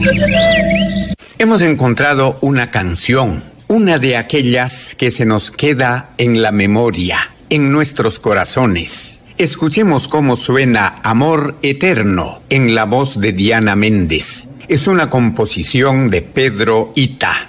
Hemos encontrado una canción, una de aquellas que se nos queda en la memoria, en nuestros corazones. Escuchemos cómo suena Amor Eterno en la voz de Diana Méndez. Es una composición de Pedro Ita.